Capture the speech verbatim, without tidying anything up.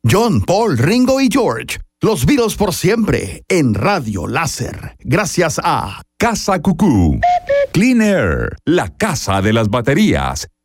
John, Paul, Ringo y George. Los Beatles por siempre en Radio Láser. Gracias a Casa Cucú. Clean Air, la casa de las baterías.